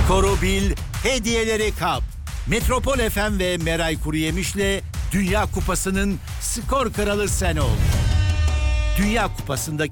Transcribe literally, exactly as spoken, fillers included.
Skoru bil, hediyeleri kap. Metropol F M ve Meray Kuruyemiş'le Dünya Kupası'nın skor kralı sen ol. Dünya Kupası'ndaki